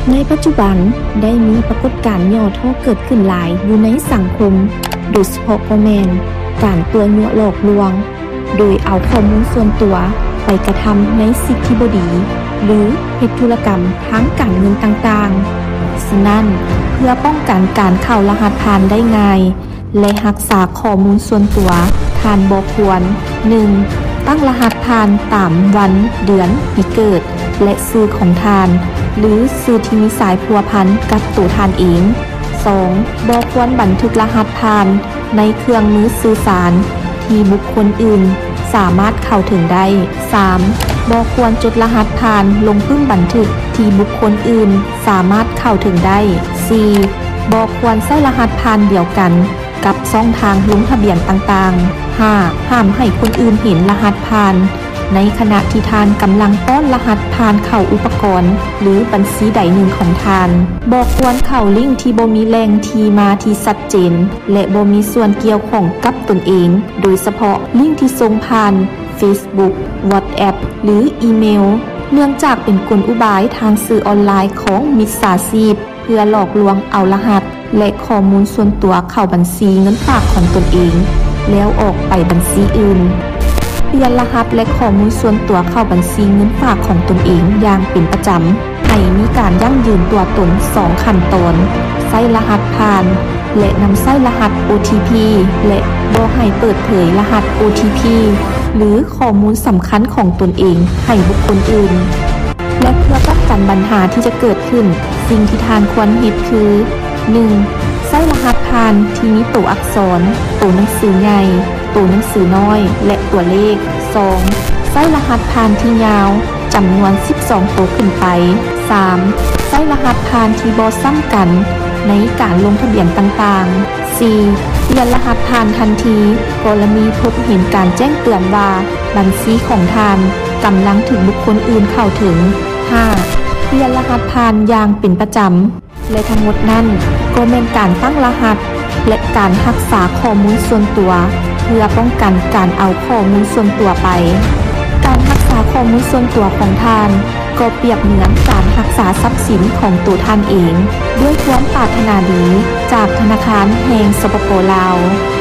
ในปัจจุบันได้มีปรากฏการณ์ย่อท่อเกิดขึ้นหลายอยู่ในสังคมโดยเฉพาะก็แม่นการตัวยั่วหลอกลวงโดยเอาข้อมูลส่วนตัวไปกระทำในสิ่งที่บ่ดีหรือเฮ็ดธุรกรรมทางการเงินต่างๆฉะนั้นเพื่อป้องกันการเข้ารหัสผ่านได้ง่ายและรักษาข้อมูลส่วนตัวท่านบ่ควร 1. ตั้งรหัสผ่านตามวันเดือนปีเกิดและชื่อของท่านหรือชื่อที่มีสายพัวพันกับตัวท่านเอง 2. บ่ควรบันทึกรหัสผ่านในเครื่องมือสื่อสารที่บุคคลอื่นสามารถเข้าถึงได้ 3. บ่ควรจดรหัสผ่านลงพึ่งบันทึกที่บุคคลอื่นสามารถเข้าถึงได้ 4. บ่ควรใช้รหัสผ่านเดียวกันกับช่องทางลงทะเบียนต่างๆ 5. ห้ามให้คนอื่นเห็นรหัสผ่านในขณะที่ทานกำลังป้อนรหัสผ่านเข้าอุปกรณ์หรือบัญชีใดหนึ่งของทานบ่ควรเข้าลิงก์ที่บ่มีแหล่งที่มาที่ชัดเจนและบ่มีส่วนเกี่ยวข้องกับตนเองโดยเฉพาะลิงก์ที่ส่งผ่าน Facebook WhatsApp หรืออีเมลเนื่องจากเป็นกลอุบายทางสื่อออนไลน์ของมิจฉาชีพเพื่อหลอกลวงเอารหัสและข้อมูลส่วนตัวเข้าบัญชีเงินฝากของตนเองแล้วออกไปบัญชีอื่นเปลี่ยนรหัสและข้อมูลส่วนตัวเข้าบัญชีเงินฝากของตนเองอย่างเป็นประจำให้มีการยั่งยืนตัวตน2ขั้นตอนใช้รหัสผ่านและนำใช้รหัส OTP และบ่ให้เปิดเผยรหัส OTP หรือข้อมูลสำคัญของตนเองให้บุคคลอื่นและเพื่อป้องกันปัญหาที่จะเกิดขึ้นสิ่งที่ทานควรเฮ็ดคือ 1. ใช้รหัสผ่านที่มีตัวอักษรตัวหนังสือใหญ่ตัวหนังสือน้อยและตัวเลข 2. ใช้รหัสผ่านที่ยาวจำนวน12ตัวขึ้นไป 3. ใช้รหัสผ่านที่บ่ซ้ำกันในการลงทะเบียนต่างๆ 4. เปลี่ยนรหัสผ่านทันทีกรณีพบเห็นการแจ้งเตือนว่าบัญชีของท่านกำลังถึงบุคคลอื่นเข้าถึง 5. เปลี่ยนรหัสผ่านอย่างเป็นประจำและทั้งหมดนั้นก็เป็นการตั้งรหัสและการรักษาข้อมูลส่วนตัวเพื่อป้องกันการเอาข้อมูลส่วนตัวไปการรักษาข้อมูลส่วนตัวของท่านก็เปรียบเหมือนการรักษาทรัพย์สินของตัวท่านเองด้วยความปรารถนาดีจากธนาคารแห่งสปป.ลาว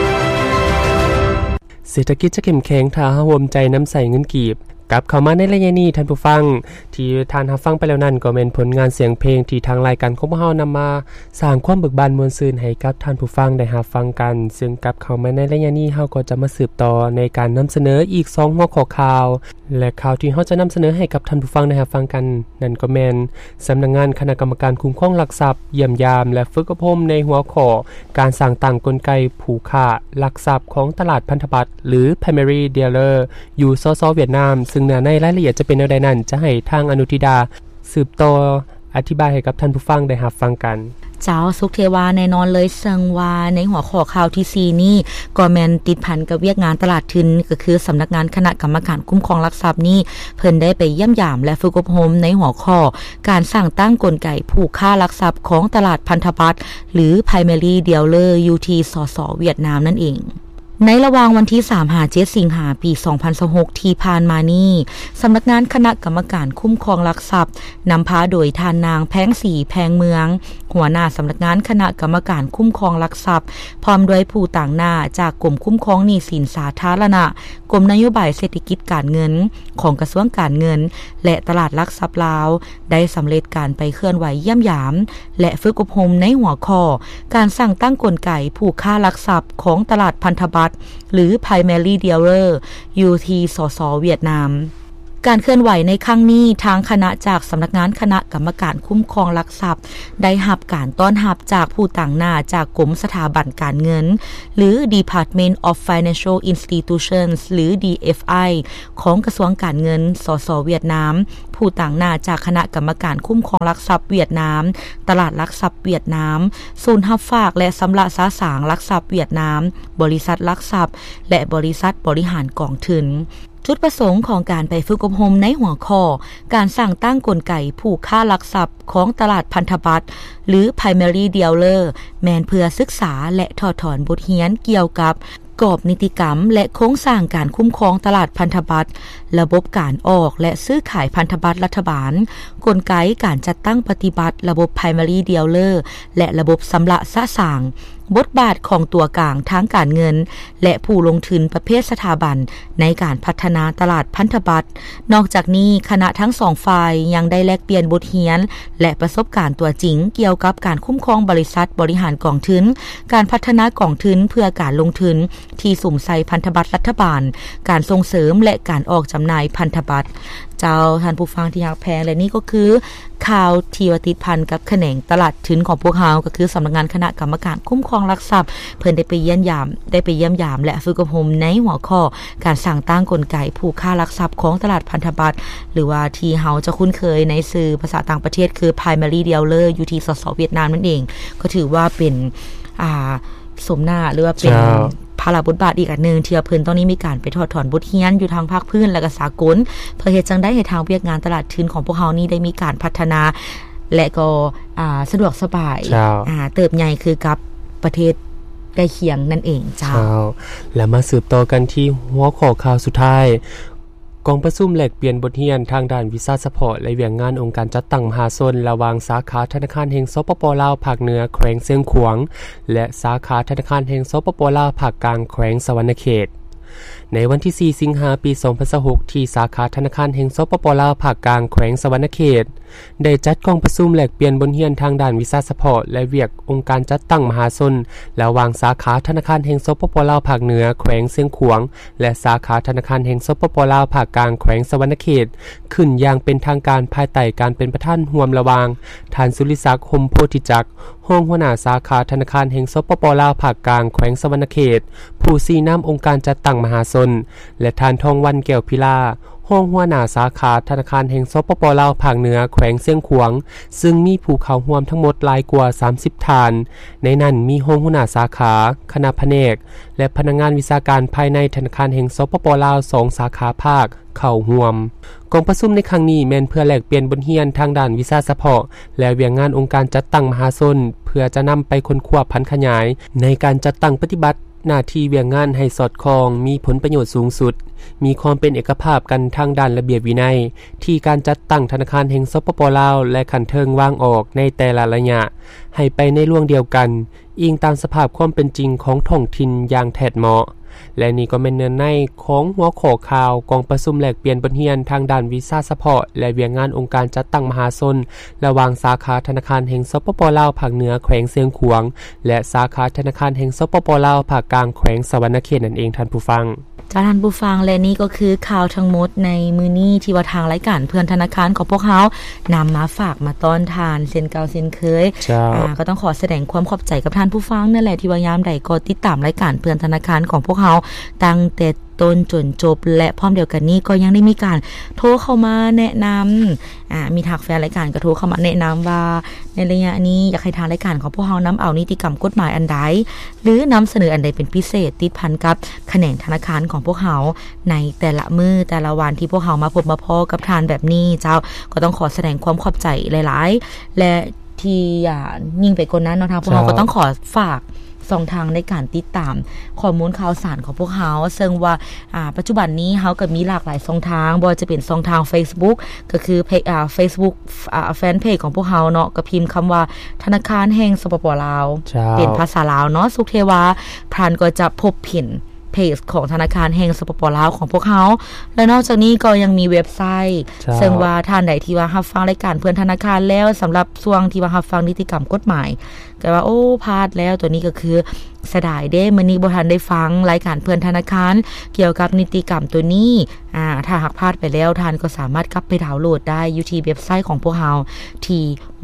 เศรษฐกิจจะเข้มแข็งถ้าร่วมใจน้ำใส่เงินกีบกลับเข้ามาในระยะนี้ท่านผู้ฟังที่ท่านรับฟังไปแล้วนั่นก็เป็นผลงานเสียงเพลงที่ทางรายการของพวกเรานำมาสร้างความเบิกบานมวลซื่นให้กับท่านผู้ฟังได้รับฟังกันซึ่งกลับเข้ามาในระยะนี้เฮาก็จะมาสืบต่อในการนำเสนออีก2หัวข้อข่าวและข่าวที่เฮาจะนำเสนอให้กับท่านผู้ฟังได้รับฟังกันนั่นก็แม่นสำนักงานคณะกรรมการคุ้มครองหลักทรัพย์เยี่ยมยามและฝึกอบรมในหัวข้อการสร้างตั้งกลไกผูกขาดหลักทรัพย์ของตลาดพันธบัตรหรือ Primary Dealer อยู่สสเวียดนามซึ่งในรายละเอียดจะเป็นแนวใดนั้นจะให้ทางอนุธิดาสืบต่ออธิบายให้กับท่านผู้ฟังได้รับฟังกันเจ้าสุขเทวาแน่นอนเลยซึ่งว่าในหัวข้อข่าวที่4นี้ก็แม่นติดพันกับเวียกงานตลาดทุนก็คือสำนักงานคณะกรรมการคุ้มครองหลักทรัพย์นี้เพิ่นได้ไปเยี่ยมยามและฝึกอบรมในหัวข้อการสร้างตั้งกลไกผูกค่าหลักทรัพย์ของตลาดพันธบัตรหรือ Primary Dealer อยู่ที่สสเวียดนามนั่นเองในระหว่างวันที่3-7 สิงหาคมปี 2026ที่ผ่านมานี้สำนักงานคณะกรรมการคุ้มครองหลักทรัพย์นำพาโดยท่านนางแพงศรีแพงเมืองหัวหน้าสำนักงานคณะกรรมการคุ้มครองหลักทรัพย์พร้อมด้วยผู้ต่างหน้าจากกรมคุ้มครองหนี้สินสาธารณะกรมนโยบายเศรษฐกิจการเงินของกระทรวงการเงินและตลาดหลักทรัพย์ลาวได้สำเร็จการไปเคลื่อนไหวเยี่ยมยามและฝึกอบรมในหัวข้อการสร้างตั้งกลไกผูกค่าหลักทรัพย์ของตลาดพันธบัตรหรือ Primary Dealer อยู่ที่สสเวียดนามการเคลื่อนไหวในครั้งนี้ทางคณะจากสำนักงานคณะกรรมการคุ้มครองหลักทรัพย์ได้รับการต้อนรับจากผู้ต่างหน้าจากกรมสถาบันการเงินหรือ Department of Financial Institutions หรือ DFI ของกระทรวงการเงินสสเวียดนามผู้ต่างหน้าจากคณะกรรมการคุ้มครองหลักทรัพย์เวียดนามตลาดหลักทรัพย์เวียดนามศูนย์รับฝากและสำระสาสางหลักทรัพย์เวียดนามบริษัทหลักทรัพย์และบริษัทบริหารกองทุนจุดประสงค์ของการไปฝึกอบรมในหัวข้อการสร้างตั้งกลไกผูกค่าหลักทรัพย์ของตลาดพันธบัตรหรือ Primary Dealer แม้นเพื่อศึกษาและถอดถอนบทเรียนเกี่ยวกับกรอบนิติกรรมและโครงสร้างการคุ้มครองตลาดพันธบัตรระบบการออกและซื้อขายพันธบัตรรัฐบาลกลไกการจัดตั้งปฏิบัติระบบ Primary Dealer และระบบสำระสะสางบทบาทของตัวกลางทางการเงินและผู้ลงทุนประเภทสถาบันในการพัฒนาตลาดพันธบัตรนอกจากนี้คณะทั้งสองฝ่ายยังได้แลกเปลี่ยนบทเรียนและประสบการณ์ตัวจริงเกี่ยวกับการคุ้มครองบริษัทบริหารกองทุนการพัฒนากองทุนเพื่อการลงทุนที่สุ่มใส่พันธบัตรรัฐบาลการส่งเสริมและการออกจำหน่ายพันธบัตรเจ้าท่านผู้ฟังที่รักแพงและนี่ก็คือข่าวที่ว่าติดพันกับแขนงตลาดทุนของพวกเฮาก็คือสำนักงานคณะกรรมการคุ้มครองลักทรัพย์เพิ่นได้ไปเยี่ยมยามและฝึกอบรมในหัวข้อการสร้างตั้งกลไกผู้ค้าลักทรัพย์ของตลาดพันธบัตรหรือว่าที่เฮาจะคุ้นเคยในสื่อภาษาต่างประเทศคือ Primary Dealer อยู่ที่สสเวียดนามนั่นเองก็ถือว่าเป็นสมหน้าหรือว่าเป็นภาระบทบาทอีกอันนึงที่เพิ่นตอนนี้มีการไปถอดถอนบทเรียนอยู่ทางภาคพื้นและก็สากลเพื่อเฮ็ดจังได้ให้ทางเวียกงานตลาดทุนของพวกเฮานี่ได้มีการพัฒนาและก็สะดวกสบายเติบใหญ่คือกับประเทศใกล้เคียงนั่นเองเจ้าและมาสืบต่อกันที่หัวข้อข่าวสุดท้ายกองประชุมแลกเปลี่ยนบทเรียนทางด้านวีซ่าซัพพอร์ตและเวียงงานองค์การจัดตั้งมหาชนระหว่างสาขาธนาคารแห่งสปป.ลาวภาคเหนือแขวงเชียงขวางและสาขาธนาคารแห่งสปป.ลาวภาคกลางแขวงสวรรณเขตในวันที่4สิงหาคมปี2026ที่สาขาธนาคารแห่งสปป.ลาวภาคกลางแขวงสวรรณเขตได้จัดกองประชุมแลกเปลี่ยนบทเรียนทางด้านวีซ่าซัพพอร์ตและเวียกองค์การจัดตั้งมหาชนระหว่างสาขาธนาคารแห่งสปป.ลาวภาคเหนือแขวงเชียงขวางและสาขาธนาคารแห่งสปป.ลาวภาคกลางแขวงสวรรณเขตขึ้นอย่างเป็นทางการภายใต้การเป็นประธานร่วมระหว่างท่านสุริศักดิ์ หมโพธิจักรรองหัวหน้าสาขาธนาคารแห่งสปป.ลาวภาคกลางแขวงสวรรณเขตผู้ชี้นำองค์การจัดตั้งมหาชนและท่านทองวันแก้วพิลารองหัวหน้าสาขาธนาคารแห่งสปป.ลาวภาคเหนือแขวงเชียงขวางซึ่งมีผู้เข้าร่วมทั้งหมดหลายกว่า30ท่านในนั้นมีรองหัวหน้าสาขาคณะแผนกและพนักงานวิชาการภายในธนาคารแห่งสปป.ลาว2สาขาภาคเข้าร่วมกองประชุมในครั้งนี้แม่นเพื่อแลกเปลี่ยนบทเรียนทางด้านวิชาเฉพาะและเวียงงานองค์การจัดตั้งมหาชนเพื่อจะนำไปค้นคว้าพันขยายในการจัดตั้งปฏิบัติหน้าที่เวียงงานให้สอดคล้องมีผลประโยชน์สูงสุดมีความเป็นเอกภาพกันทางด้านระเบียบวินัยที่การจัดตั้งธนาคารแห่งสปป.ลาวและขันเทิงวางออกในแต่ละระยะให้ไปในร่วงเดียวกันอิงตามสภาพความเป็นจริงของท้องถิ่นอย่างแท้เหมาะและนี่ก็เป็นเนื้อในของหัวข้อข่าวกองประชุมแลกเปลี่ยนบทเรียนทางด้านวีซ่าซัพพอร์ตและเวียงงานองค์การจัดตั้งมหาชนระหว่างสาขาธนาคารแห่งสปป.ลาวภาคเหนือแขวงเชียงขวางและสาขาธนาคารแห่งสปป.ลาวภาคกลางแขวงสวรรณเขตนั่นเองท่านผู้ฟังท่านผู้ฟังและนี่ก็คือข่าวทั้งหมดในมื้อนี้ที่ว่าทางรายการเพื่อนธนาคารของพวกเฮานำมาฝากมาต้อนทานเช่นเก่าเช่นเคยก็ต้องขอแสดงความขอบใจกับท่านผู้ฟังนั่นแหละที่ว่ายามใดก็ติดตามรายการเพื่อนธนาคารของพวกเฮาตั้งแต่ต้นจนจบและพร้อมเดียวกันนี้ก็ยังได้มีการโทรเข้ามาแนะนำมีทักแฟนรายการก็โทรเข้ามาแนะนำว่าในระยะนี้อยากให้ทางรายการของพวกเฮานำเอานิติกรรมกฎหมายอันใดหรือนำเสนออันใดเป็นพิเศษติดพันกับแขนงธนาคารของพวกเฮาในแต่ละมื้อแต่ละวันที่พวกเฮามาพบมาพอกับทานแบบนี้เจ้าก็ต้องขอแสดงความขอบใจหลายๆและที่ยิ่งไปกว่านั้นเนาะทางพวกเฮาก็ต้องขอฝากช่องทางในการติดตามข้อมูลข่าวสารของพวกเฮาซึ่งว่าปัจจุบันนี้เฮาก็มีหลากหลายช่องทางบ่ว่าจะเป็นช่องทาง Facebook ก็คือFacebook แฟนเพจของพวกเฮาเนาะก็พิมพ์คำว่าธนาคารแห่งสปป.ลาวเป็นภาษาลาวเนาะสุขเทวาพรันก็จะพบเห็นเพจของธนาคารแห่งสปป.ลาวของพวกเขาและนอกจากนี้ก็ยังมีเว็บไซต์ซึ่งว่าท่านใดที่ว่ารับฟังรายการเพื่อนธนาคารแล้วสำหรับช่วงที่ว่ารับฟังนิติกรรมกฎหมายแต่ว่าโอ้พลาดแล้วตัวนี้ก็คือเสียดายเด้มื้อนี้บ่ทันได้ฟังรายการเพื่อนธนาคารเกี่ยวกับนิติกรรมตัวนี้ถ้าหากพลาดไปแล้วท่านก็สามารถกลับไปดาวน์โหลดได้อยู่ที่เว็บไซต์ของพวกเราที่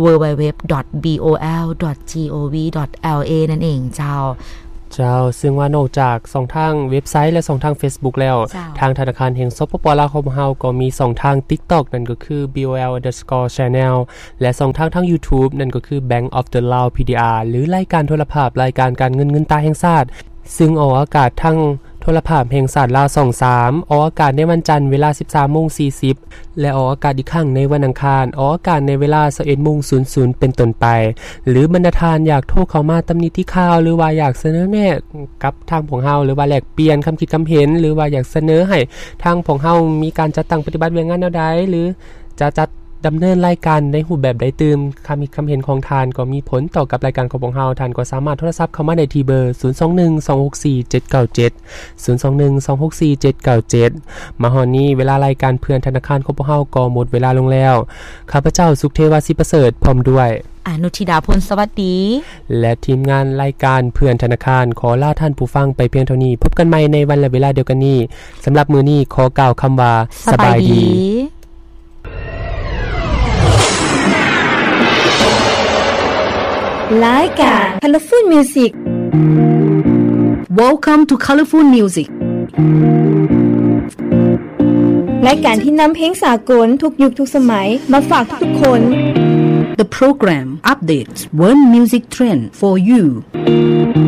www.bol.gov.la นั่นเองเจ้าซึ่งว่านอกจาก2ทางเว็บไซต์และ2ทาง Facebook แล้วทางธนาคารแห่งสปป.ลาวของเฮาก็มี2ทาง TikTok นั่นก็คือ BOL_Channel และ2ทาง YouTube นั่นก็คือ Bank of the Lao PDR หรือรายการโทรภาพรายการการเงินตาแห่งชาติซึ่งออกอากาศทั้งโทรภาพแห่งชาติลาว23ออกอากาศในวันจันทร์เวลา 13:40 และออกอากาศอีกครั้งในวันอังคารออกอากาศในเวลา 21:00 เป็นต้นไปหรือบรรดาทานอยากโทรเข้ามาตำหนิที่ข่าวหรือว่าอยากเสนอแนะกับทางของเฮาหรือว่าแลกเปลี่ยนคำคิดคำเห็นหรือว่าอยากเสนอให้ทางของเฮามีการจัดตั้งปฏิบัติเวียงงานแนวใดหรือจะจัดดำเนินรายการในรูปแบบใดตื่มคำเห็นของทานก็มีผลต่อกับรายการของเฮาทานก็สามารถโทรศัพท์เข้ามาได้ที่เบอร์ 021-264-797 021-264-797 มาฮอดนี้เวลารายการเพื่อนธนาคารของเฮาก็หมดเวลาลงแล้วข้าพเจ้าสุขเทวาสิประเสริฐพร้อมด้วยอนุธิดาพลสวัสดีและทีมงานรายการเพื่อนธนาคารขอลาท่านผู้ฟังไปเพียงเท่านี้พบกันใหม่ในวันและเวลาเดียวกันนี้สำหรับมื้อนี้ขอกล่าวคำว่าสบายดีรายการ Colorful Music Welcome to Colorful Music รายการที่นำเพลงสากลทุกยุคทุกสมัยมาฝากทุกคน The program updates world music trend for you